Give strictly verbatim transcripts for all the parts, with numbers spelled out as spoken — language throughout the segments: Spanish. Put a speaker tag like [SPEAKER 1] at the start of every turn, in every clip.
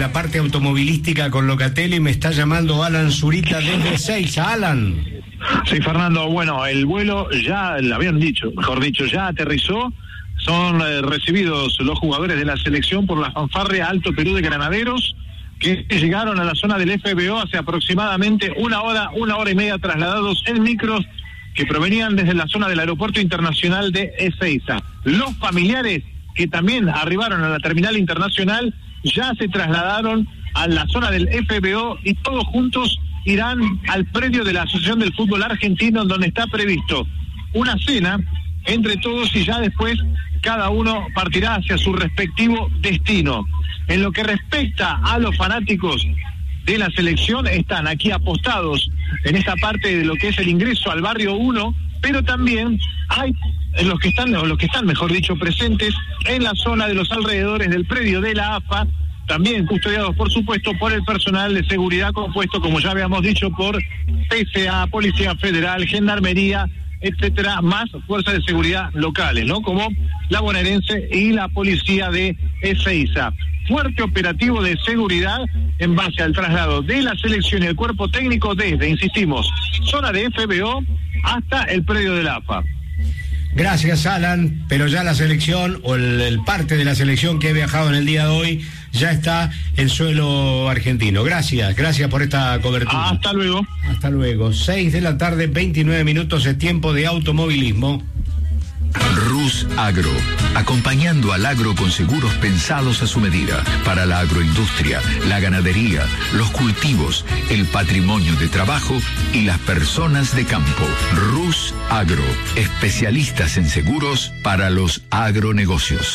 [SPEAKER 1] la parte automovilística con Locatelli. Me está llamando Alan Zurita desde Ezeiza. Alan.
[SPEAKER 2] Sí, Fernando, bueno, el vuelo ya, lo habían dicho, mejor dicho, ya aterrizó. Son eh, recibidos los jugadores de la selección por la fanfarria Alto Perú de Granaderos, que llegaron a la zona del F B O hace aproximadamente una hora, una hora y media, trasladados en micros que provenían desde la zona del Aeropuerto Internacional de Ezeiza. Los familiares que también arribaron a la terminal internacional ya se trasladaron a la zona del F B O y todos juntos irán al predio de la Asociación del Fútbol Argentino, donde está previsto una cena entre todos y ya después cada uno partirá hacia su respectivo destino. En lo que respecta a los fanáticos de la selección, están aquí apostados en esta parte de lo que es el ingreso al barrio uno, pero también hay los que están, los que están, mejor dicho, presentes en la zona de los alrededores del predio de la A F A, también custodiados, por supuesto, por el personal de seguridad compuesto, como ya habíamos dicho, por P S A, Policía Federal, Gendarmería, etcétera, más fuerzas de seguridad locales, ¿no? Como la bonaerense y la policía de Ezeiza. Fuerte operativo de seguridad en base al traslado de la selección y el cuerpo técnico desde, insistimos, zona de F B O hasta el predio de la A F A.
[SPEAKER 1] Gracias, Alan, pero ya la selección, o el, el parte de la selección que ha viajado en el día de hoy, ya está en suelo argentino. Gracias, gracias por esta cobertura.
[SPEAKER 2] Hasta luego.
[SPEAKER 1] Hasta luego. seis de la tarde, veintinueve minutos, es tiempo de automovilismo.
[SPEAKER 3] Rus Agro, acompañando al agro con seguros pensados a su medida, para la agroindustria, la ganadería, los cultivos, el patrimonio de trabajo y las personas de campo. Rus Agro, especialistas en seguros para los agronegocios.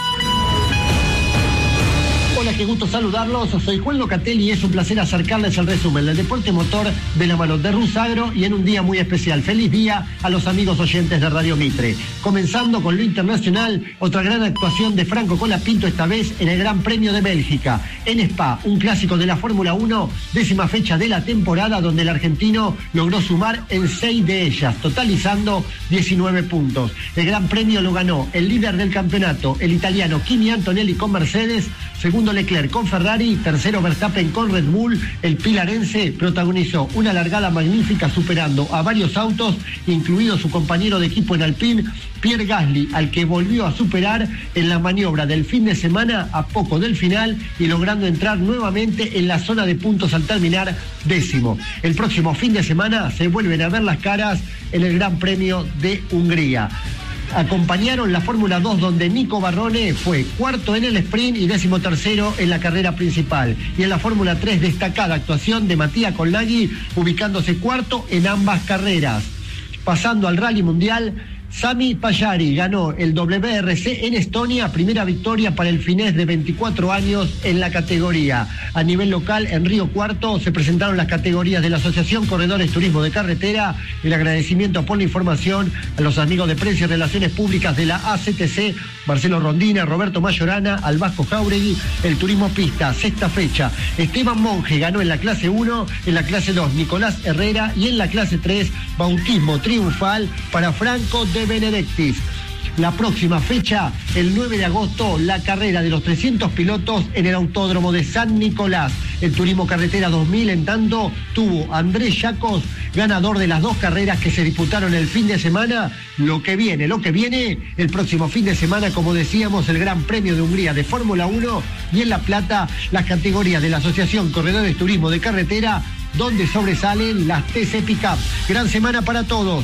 [SPEAKER 4] Hola, qué gusto saludarlos. Soy Juan Locatelli y es un placer acercarles el resumen del deporte motor de la mano de Rus Agro y en un día muy especial. Feliz día a los amigos oyentes de Radio Mitre. Comenzando con lo internacional, otra gran actuación de Franco Colapinto, esta vez en el Gran Premio de Bélgica. En Spa, un clásico de la Fórmula uno, décima fecha de la temporada, donde el argentino logró sumar en seis de ellas, totalizando diecinueve puntos. El Gran Premio lo ganó el líder del campeonato, el italiano Kimi Antonelli con Mercedes, segundo Leclerc con Ferrari, tercero Verstappen con Red Bull. El pilarense protagonizó una largada magnífica superando a varios autos, incluido su compañero de equipo en Alpine, Pierre Gasly, al que volvió a superar en la maniobra del fin de semana a poco del final y logrando entrar nuevamente en la zona de puntos al terminar décimo. El próximo fin de semana se vuelven a ver las caras en el Gran Premio de Hungría. Acompañaron la Fórmula dos, donde Nico Barrone fue cuarto en el sprint y décimo tercero en la carrera principal. Y en la Fórmula tres, destacada actuación de Matías Colnaghi, ubicándose cuarto en ambas carreras. Pasando al Rally Mundial, Sami Pajari ganó el W R C en Estonia, primera victoria para el finés de veinticuatro años en la categoría. A nivel local, en Río Cuarto, se presentaron las categorías de la Asociación Corredores Turismo de Carretera. El agradecimiento por la información a los amigos de Prensa y Relaciones Públicas de la A C T C, Marcelo Rondina, Roberto Mayorana, al Vasco Jauregui. El Turismo Pista, sexta fecha, Esteban Monge ganó en la clase uno, en la clase dos Nicolás Herrera y en la clase tres Bautismo Triunfal para Franco de Benedictis. La próxima fecha, el nueve de agosto, la carrera de los trescientos pilotos en el Autódromo de San Nicolás. El Turismo Carretera dos mil, en tanto, tuvo Andrés Yacos, ganador de las dos carreras que se disputaron el fin de semana. Lo que viene, lo que viene, el próximo fin de semana, como decíamos, el Gran Premio de Hungría de Fórmula uno y en La Plata, las categorías de la Asociación Corredores Turismo de Carretera, donde sobresalen las T C Pickup. Gran semana para todos.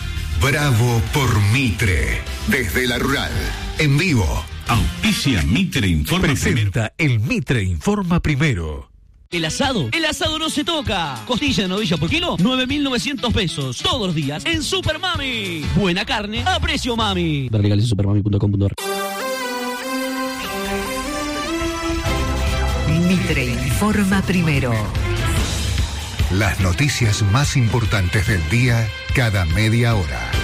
[SPEAKER 3] Bravo por Mitre, desde la Rural, en vivo.
[SPEAKER 5] Auspicia Mitre Informa.
[SPEAKER 3] Presenta el Mitre Informa Primero.
[SPEAKER 6] El asado, el asado no se toca. Costilla de novilla por kilo, nueve mil novecientos pesos. Todos los días en Super Mami. Buena carne a precio mami. Ver legales en supermami punto com punto a r.
[SPEAKER 7] Mitre Informa Primero.
[SPEAKER 3] Las noticias más importantes del día cada media hora.